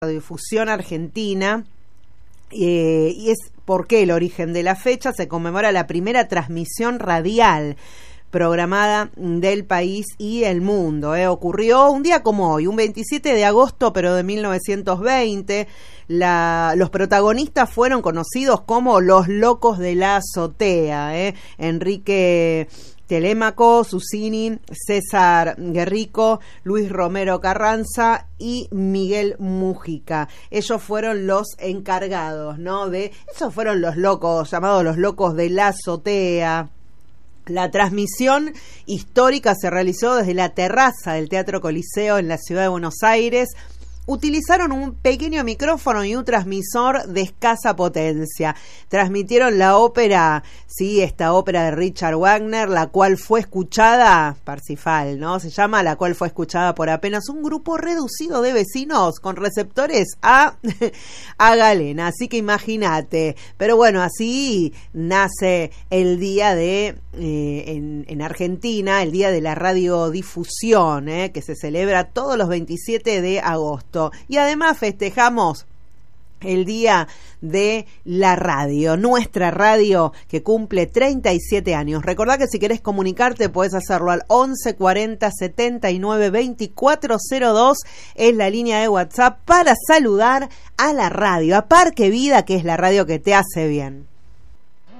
Radiodifusión Argentina, y es porque el origen de la fecha se conmemora la primera transmisión radial programada del país y el mundo. Ocurrió un día como hoy, un 27 de agosto, pero de 1920. Los protagonistas fueron conocidos como los Locos de la Azotea. Enrique Telémaco, Susini, César Guerrico, Luis Romero Carranza y Miguel Mújica. Ellos fueron los encargados, ¿no? Esos fueron los locos, llamados los Locos de la Azotea. La transmisión histórica se realizó desde la terraza del Teatro Coliseo en la ciudad de Buenos Aires. Utilizaron un pequeño micrófono y un transmisor de escasa potencia. Transmitieron la ópera, sí, esta ópera de Richard Wagner, la cual fue escuchada, Parsifal, ¿no? Se llama, la cual fue escuchada por apenas un grupo reducido de vecinos con receptores a galena. Así que imagínate. Pero bueno, así nace el día de, en Argentina, el día de la radiodifusión, que se celebra todos los 27 de agosto. Y además festejamos el día de la radio, nuestra radio que cumple 37 años. Recordá que si querés comunicarte podés hacerlo al 11 40 79 24 02, es la línea de WhatsApp para saludar a la radio, a Parque Vida, que es la radio que te hace bien.